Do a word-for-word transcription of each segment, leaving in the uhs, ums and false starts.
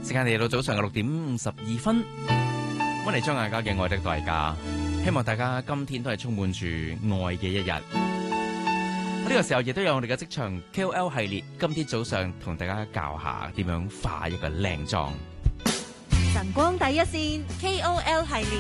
時間嚟到早上嘅六點五十二分，溫嚟將大家嘅愛的代價，希望大家今天都係充滿住愛嘅一日。呢個時候亦都有我哋嘅職場 K O L 系列，今天早上同大家教下點樣化一個靚妝。 晨光第一線 K O L 系列。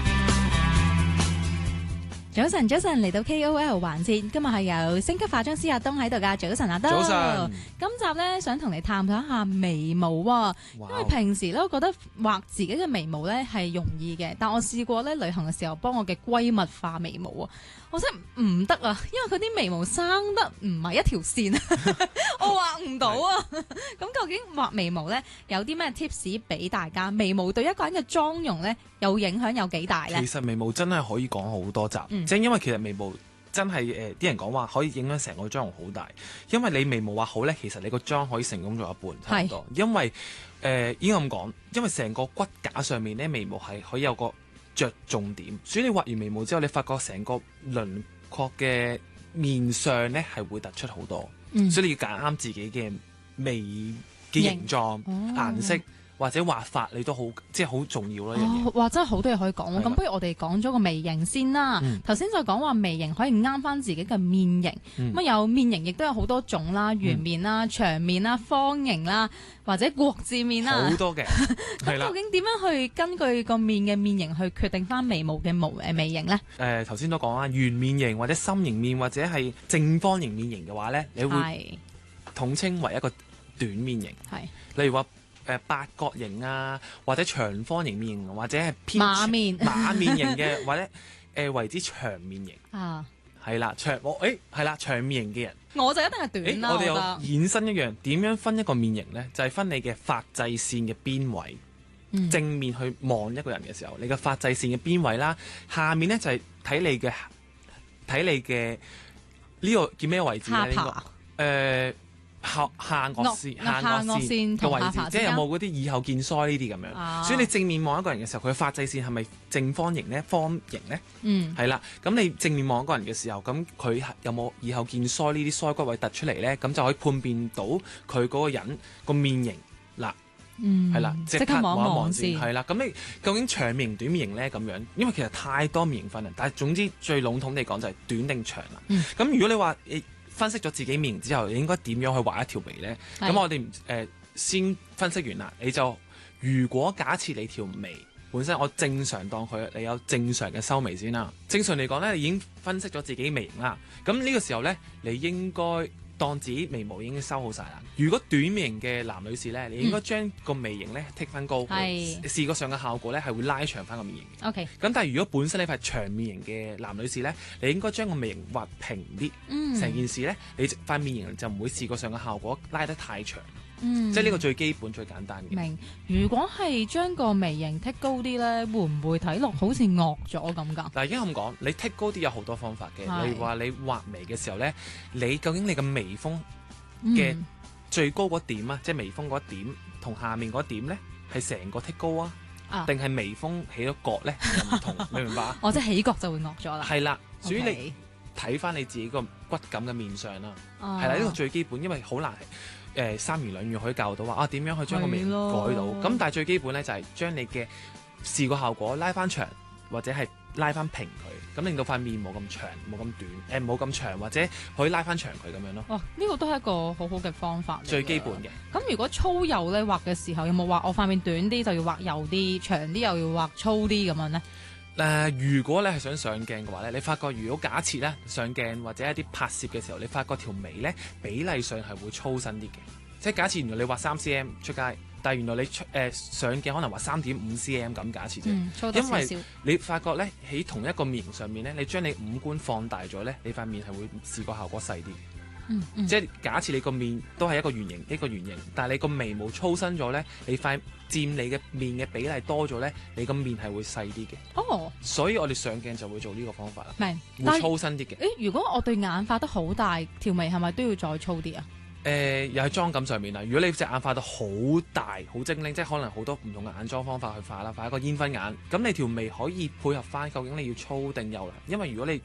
早晨，早晨嚟到 K O L 環節，今日係由星級化妝師阿東喺度噶。早晨，阿東。 早晨。 今集咧想同你探討一下眉毛喎，因為平時咧我覺得畫自己嘅眉毛咧係容易嘅，但我試過咧旅行嘅時候幫我嘅閨蜜化眉毛啊，我真係唔得啊，因為佢啲眉毛生得唔係一條線，我畫唔到啊。咁究竟畫眉毛咧有啲咩 tips 俾大家？眉毛對一個人嘅妝容咧有影響有幾大咧？ 其實眉毛真係可以講好多集， 嗯、 即係因為其實眉毛真係誒啲人講話可以影響成個妝容好大，因為你眉毛畫好咧，其實你個妝可以成功咗一半差唔多。因為誒、呃、應該咁講，因為成個骨架上面咧眉毛係可以有個着重點，所以你畫完眉毛之後，你發覺成個輪廓嘅面上咧係會突出好多， 嗯、 所以你要揀啱自己嘅眉嘅形狀、顏、哦、色。或者畫法你都好，即係好重要咯。 哦，哇！真係好多嘢可以講喎。咁不如我哋講咗個眉形先啦。頭先、嗯、就講話眉形可以啱翻自己嘅面型。咁、嗯、有面型亦都有好多種啦，圓面啦、嗯、長面啦、方形啦，或者國字面啦。 好多嘅。 咁究竟點樣去根據個面嘅面型去決定翻眉毛嘅毛誒眉形咧？ 誒頭先都講啦，圓面型或者心形面或者係正方形面型嘅話咧，你會統稱為一個短面型。係。例如話。誒八角形啊，或者長方形面型，或者係偏馬面馬面型嘅，或者誒、呃、為之長面型啊，係啦長我誒係啦長面型嘅人， 我就一定係短啦。 我哋有衍生一樣點樣分一個面型咧？就係、是、分你嘅髮際線嘅邊位，嗯、正面去望一個人嘅時候，你嘅髮際線嘅邊位啦，下面咧就係、是、睇你嘅睇你嘅呢、這個叫咩位置咧？ 下巴呢個誒。下下顎線、下顎線嘅位置，即係有冇嗰啲耳後見腮呢啲咁樣。啊、所以你正面望一個人嘅時候，佢嘅髮際線係咪正方形咧、方形咧？嗯，係啦。咁你正面望一個人嘅時候，咁佢有冇耳後見腮呢啲腮骨位突出嚟咧？咁就可以判別到佢嗰個人個面型嗱。嗯，係啦，即刻望一望先。係啦，咁你究竟長面型、短面型咧？咁樣，因為其實太多面型分啦。但係總之最籠統地講就係短定長啦。咁、嗯、如果你話誒。分析咗自己面型之後，你應該點樣去畫一條眉呢？咁是我哋誒、呃、先分析完啦，你就如果假設你條眉本身我正常當佢你有正常嘅修眉先啦。正常嚟講呢，你已經分析咗自己眉型啦。咁呢個時候呢，你應該當自己眉毛已經修好晒啦。如果短面型嘅男女士呢，你應該將個眉型呢剔翻高，視覺是上嘅效果呢係會拉長翻個面型嘅。OK。咁但係如果本身你係長面型嘅男女士呢，你應該將個眉型畫平啲。成、嗯、件事呢，你塊面型就唔會視覺上嘅效果拉得太長。嗯。即係呢個最基本最簡單嘅。 明。如果係將個眉型剔高啲呢，會唔會睇落好似惡咗咁㗎？ 嗱，已經咁講，你剔高啲有好多方法嘅。是例如話你畫眉嘅時候呢，你究竟你嘅眉峰嘅最高嗰點啊，嗯、即係眉峰嗰點同下面嗰點咧，係成個剔高啊，定係、啊、眉峰起咗角咧又唔同，明唔明白啊？ 哦，即係起角就會惡咗啦。 係啦，所以你睇翻你自己個骨感嘅面上啦，係啦、哦，呢、呢個最基本，因為好難誒、呃、三言兩語可以教到話啊點樣去將個眉改到。咁但係最基本咧就係、是、將你嘅視覺效果拉翻長，或者係拉翻平佢，咁令到塊面冇咁長，冇咁短，誒冇咁長，或者可以拉翻長佢咁樣咯。 哦，呢、這個都係一個好好嘅方法。 最基本嘅。 咁如果粗幼咧畫嘅時候，有冇話我塊面短啲就要畫幼啲，長啲又要畫粗啲咁樣咧？誒、 呃，如果你係想上鏡嘅話咧，你發覺如果假設咧上鏡或者一啲拍攝嘅時候，你發覺條眉咧比例上係會粗身啲嘅，即係假設原來你畫三 cm 出街。但係原來你出誒、呃、上鏡可能話三點五 cm 咁假設啫，嗯、因為你發覺咧喺同一個面型上面咧，你將你五官放大咗咧，你塊面係會視覺效果細啲。嗯嗯、即係假設你個面都係一個圓形一個圓形，但係你個眉毛粗身咗咧，你塊佔你嘅面嘅比例多咗咧，你個面係會細啲嘅。哦，所以我哋上鏡就會做呢個方法啦。明，會粗身啲嘅。 誒，如果我對眼畫得好大，條眉係咪都要再粗啲啊？ 誒、呃、又喺妝感上面啦，如果你隻眼畫到好大好精靈，即係可能好多唔同嘅眼妝方法去畫啦，畫一個煙熏眼，咁你條眉可以配合翻，究竟你要粗定幼啦？因為如果你